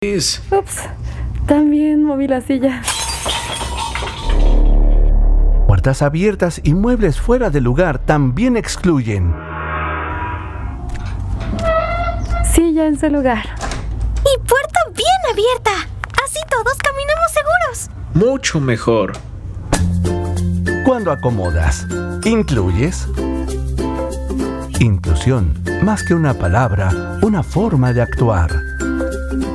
Ups, también moví la silla. Puertas abiertas y muebles fuera de lugar también excluyen. Silla en su lugar. Y puerta bien abierta. Así todos caminamos seguros. Mucho mejor. Cuando acomodas, incluyes. Inclusión, más que una palabra, una forma de actuar.